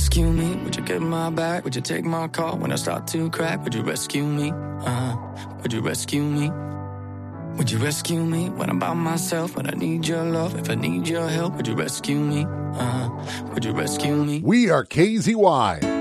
rescue me? Would you get my back? Would you take my call when I start to crack? Would you rescue me? Would you rescue me? Would you rescue me when I'm by myself? When I need your love, if I need your help, would you rescue me? Would you rescue me? We are KZY.